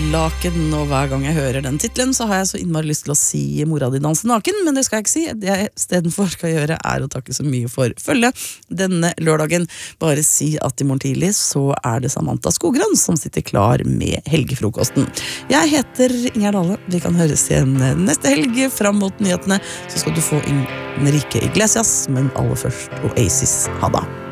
Laken, og hver gang jeg hører den titlen så har jeg så innmari lyst til å si mora di danser naken, men det skal jeg ikke si. Det jeg stedenfor skal gjøre er å takke så mye for følget denne lørdagen. Bare si at i morgen tidlig så er det Samantha Skogran som sitter klar med helgefrokosten. Jeg heter Inger Dale. Vi kan høres igjen neste helg fram mot nyhetene, så skal du få Enrique Iglesias, men aller først Oasis. Ha det.